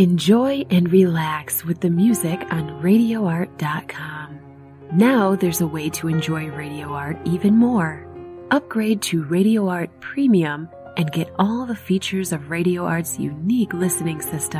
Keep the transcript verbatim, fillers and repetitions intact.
Enjoy and relax with the music on radio art dot com. Now there's a way to enjoy Radio Art even more. Upgrade to Radio Art Premium and get all the features of Radio Art's unique listening system.